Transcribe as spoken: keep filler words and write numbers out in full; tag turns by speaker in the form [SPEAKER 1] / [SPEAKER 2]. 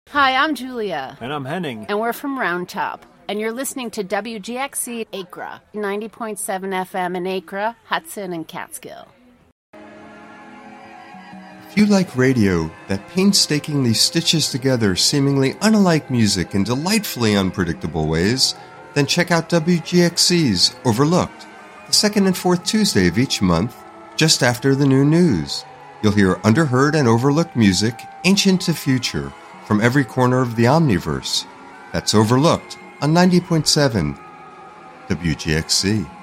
[SPEAKER 1] Hi, I'm Julia.
[SPEAKER 2] And I'm Henning.
[SPEAKER 1] And we're from Round Top. And you're listening to W G X C Acra, ninety point seven F M in Acra, Hudson, and Catskill.
[SPEAKER 3] If you like radio that painstakingly stitches together seemingly unalike music in delightfully unpredictable ways, then check out W G X C's Overlooked, the second and fourth Tuesday of each month, just after the new news. You'll hear underheard and overlooked music, ancient to future, from every corner of the Omniverse. That's Overlooked on ninety point seven W G X C.